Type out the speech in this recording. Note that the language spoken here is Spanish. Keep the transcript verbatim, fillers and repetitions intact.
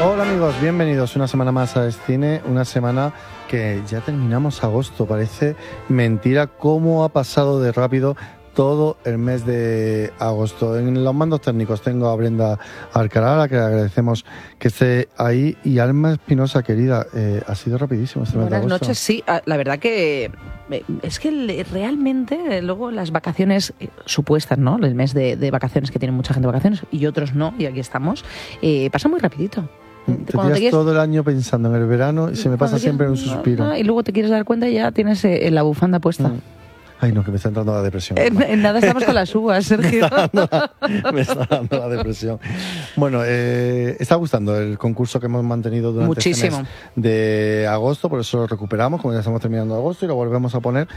Hola amigos, bienvenidos una semana más a Descine, una semana que ya terminamos agosto, parece mentira cómo ha pasado de rápido todo el mes de agosto. En los mandos técnicos tengo a Brenda Alcalá, a la que le agradecemos que esté ahí, y Alma Espinosa, querida, eh, ha sido rapidísimo este mes de agosto. Buenas noches, sí, la verdad que es que realmente luego las vacaciones supuestas, ¿no? El mes de, de vacaciones, que tiene mucha gente de vacaciones y otros no, y aquí estamos, eh, pasa muy rapidito. Te tiras te quieres... todo el año pensando en el verano y se me pasa siempre en un suspiro. Ah, y luego te quieres dar cuenta y ya tienes eh, la bufanda puesta. Mm. Ay, no, que me está entrando la depresión. En, en nada estamos con las uvas, Sergio. Me está dando la, me está dando la depresión. Bueno, eh, está gustando el concurso que hemos mantenido durante Muchísimo. este mes de agosto, por eso lo recuperamos, como ya estamos terminando agosto, y lo volvemos a poner